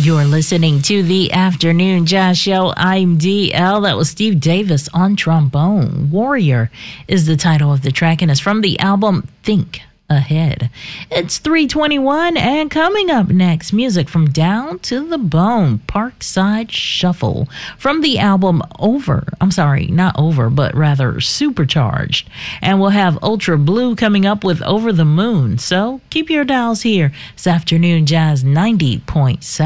You're listening to the Afternoon Jazz Show. I'm DL. That was Steve Davis on trombone. Warrior is the title of the track, and it's from the album Think Ahead. It's 3:21, and coming up next, music from Down to the Bone, Parkside Shuffle, from the album Supercharged. And we'll have Ultra Blue coming up with Over the Moon. So keep your dials here. It's Afternoon Jazz 90.7.